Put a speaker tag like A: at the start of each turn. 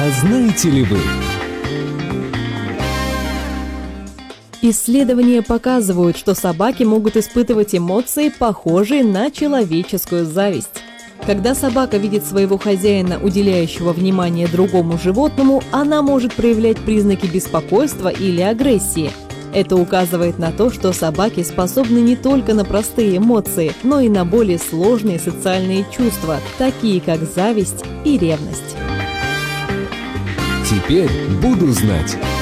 A: А знаете ли вы?
B: Исследования показывают, что собаки могут испытывать эмоции, похожие на человеческую зависть. Когда собака видит своего хозяина, уделяющего внимание другому животному, она может проявлять признаки беспокойства или агрессии. Это указывает на то, что собаки способны не только на простые эмоции, но и на более сложные социальные чувства, такие как зависть и ревность.
A: Теперь буду знать.